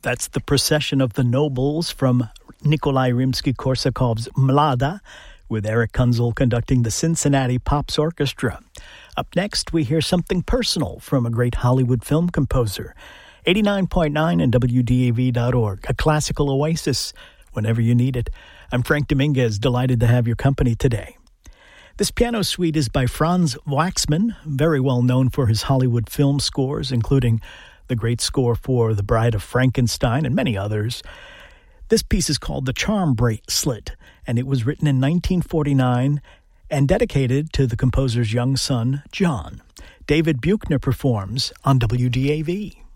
That's the Procession of the Nobles from Nikolai Rimsky-Korsakov's Mlada, with Eric Kunzel conducting the Cincinnati Pops Orchestra. Up next, we hear something personal from a great Hollywood film composer. 89.9 and WDAV.org, a classical oasis whenever you need it. I'm Frank Dominguez, delighted to have your company today. This piano suite is by Franz Waxman, very well known for his Hollywood film scores, including the great score for The Bride of Frankenstein and many others. This piece is called The Charm Bracelet, and it was written in 1949 and dedicated to the composer's young son, John. David Buechner performs on WDAV.